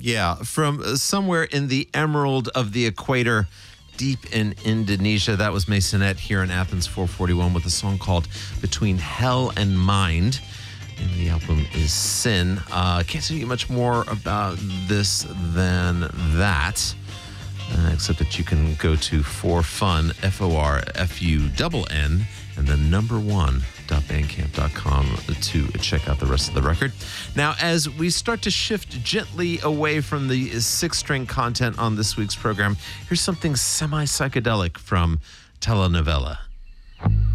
Yeah, from somewhere in the emerald of the equator, deep in Indonesia. That was Masonette here in Athens 441 with a song called Between Hell and Mind. And the album is Sin. Can't tell you much more about this than that. Except that you can go to forfun, FORFUNN, and then number1.bandcamp.com to check out the rest of the record. Now, as we start to shift gently away from the six-string content on this week's program, here's something semi-psychedelic from Telenovela.